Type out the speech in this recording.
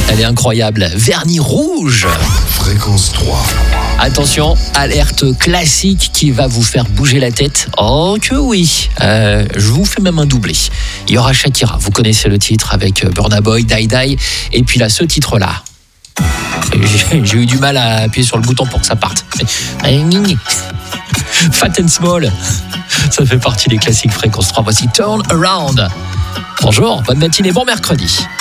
Elle est incroyable. Vernis rouge. Fréquence 3. Attention, alerte classique qui va vous faire bouger la tête. Oh que oui. Je vous fais même un doublé. Il y aura Shakira. Vous connaissez le titre avec Burna Boy, Die Die. Et puis là, ce titre-là. J'ai eu du mal à appuyer sur le bouton pour que ça parte. Fat and Small. Ça fait partie des classiques Fréquence 3. Voici Turn Around. Bonjour, bonne matinée, bon mercredi.